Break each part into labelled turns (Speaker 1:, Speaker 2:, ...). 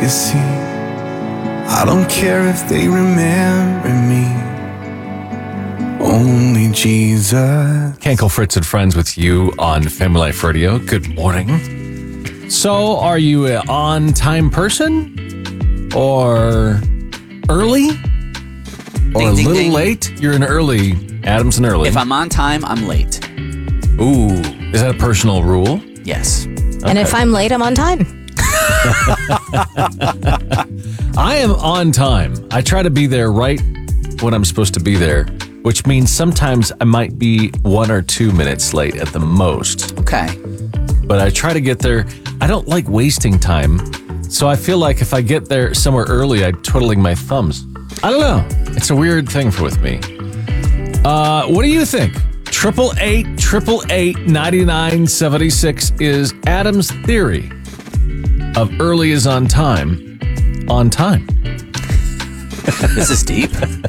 Speaker 1: legacy. I don't care if they remember me. Only Jesus.
Speaker 2: Kenkel, Fritz, and Friends with you on Family Life Radio. Good morning. So, are you an on-time person? Or early? Or a little late? You're an early. Adam's an early.
Speaker 3: If I'm on time, I'm late.
Speaker 2: Ooh. Is that a personal rule?
Speaker 3: Yes.
Speaker 4: And if I'm late, I'm on time.
Speaker 2: I am on time. I try to be there right when I'm supposed to be there, which means sometimes I might be 1 or 2 minutes late at the most.
Speaker 3: Okay.
Speaker 2: But I try to get there. I don't like wasting time, so I feel like if I get there somewhere early, I'm twiddling my thumbs. I don't know. It's a weird thing with me. What do you think? 888-888-9976 is Adam's theory of early is on time. On time.
Speaker 3: This is deep.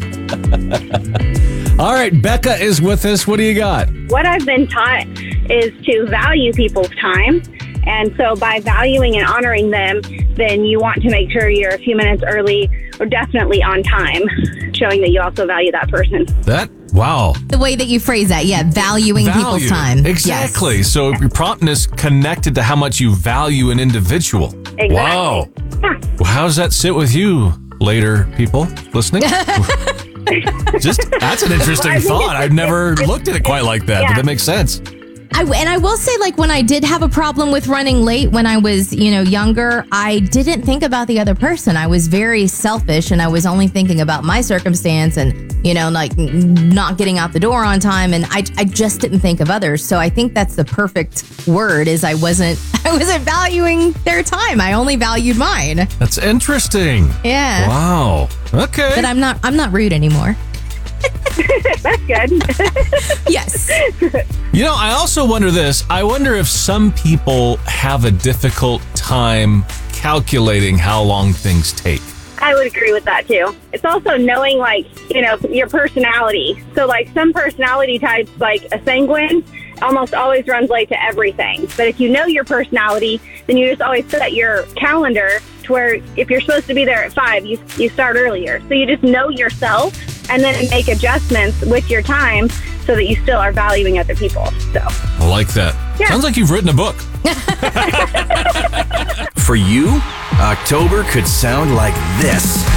Speaker 2: All right, Becca is with us. What do you got?
Speaker 5: What I've been taught is to value people's time. And so by valuing and honoring them, then you want to make sure you're a few minutes early or definitely on time, showing that you also value that person.
Speaker 2: Wow.
Speaker 4: The way that you phrase that, valuing people's time.
Speaker 2: Exactly.
Speaker 4: Yes.
Speaker 2: So your promptness connected to how much you value an individual.
Speaker 5: Exactly.
Speaker 2: Wow.
Speaker 5: Yeah.
Speaker 2: Well, how does that sit with you, later people listening? That's an interesting thought. I've never looked at it quite like that, but that makes sense.
Speaker 4: I will say, like, when I did have a problem with running late when I was, younger, I didn't think about the other person. I was very selfish, and I was only thinking about my circumstance and, like not getting out the door on time. And I just didn't think of others. So I think that's the perfect word is I wasn't valuing their time. I only valued mine.
Speaker 2: That's interesting.
Speaker 4: Yeah.
Speaker 2: Wow. Okay.
Speaker 4: But I'm not rude anymore.
Speaker 5: That's good.
Speaker 4: Yes.
Speaker 2: I also wonder this. I wonder if some people have a difficult time calculating how long things take.
Speaker 5: I would agree with that too. It's also knowing your personality. So some personality types, like a sanguine, almost always runs late to everything. But if you know your personality, then you just always set your calendar to where if you're supposed to be there at 5, you start earlier. So you just know yourself and then make adjustments with your time so that you still are valuing other people. So
Speaker 2: I like that.
Speaker 5: Yeah.
Speaker 2: Sounds like you've written a book.
Speaker 6: For you, October could sound like this.